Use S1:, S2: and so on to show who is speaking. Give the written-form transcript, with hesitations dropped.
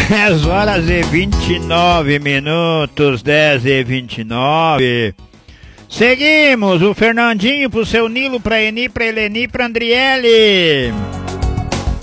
S1: 10 horas e 29 minutos, 10 e 29. Seguimos, o Fernandinho pro seu Nilo, pra Eni, pra Eleni, pra Andriele.